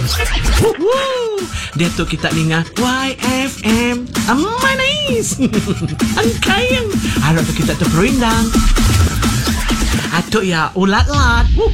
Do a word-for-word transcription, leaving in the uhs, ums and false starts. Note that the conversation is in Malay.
Woo! Dia tu kita dengar Y F M. Manis. Ang kayang. Harap tu kita tu perindang. Atuk ya ulat-lat.